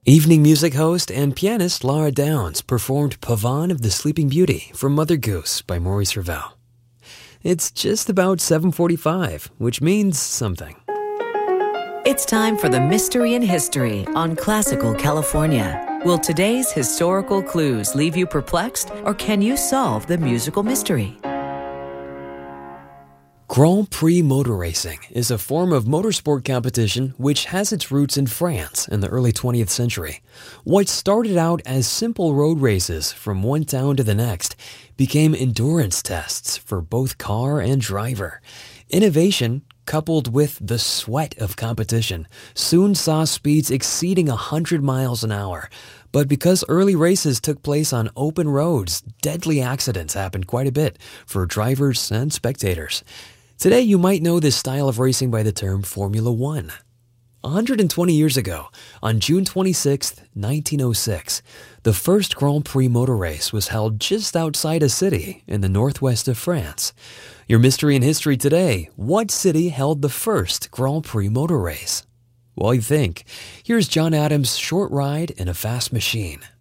Evening music host and pianist Laura Downs performed Pavane of the Sleeping Beauty from Mother Goose by Maurice Ravel. It's just about 7:45, which means something. It's time for the Mystery in History on Classical California. Will today's historical clues leave you perplexed, or can you solve the musical mystery? Grand Prix motor racing is a form of motorsport competition which has its roots in France in the early 20th century. What started out as simple road races from one town to the next became endurance tests for both car and driver. Innovation, coupled with the sweat of competition, soon saw speeds exceeding 100 miles an hour. But because early races took place on open roads, deadly accidents happened quite a bit for drivers and spectators. Today, you might know this style of racing by the term Formula One. 120 years ago, on June 26, 1906, the first Grand Prix motor race was held just outside a city in the northwest of France. Your mystery in history today: what city held the first Grand Prix motor race? While you think, here's John Adams' Short Ride in a Fast Machine.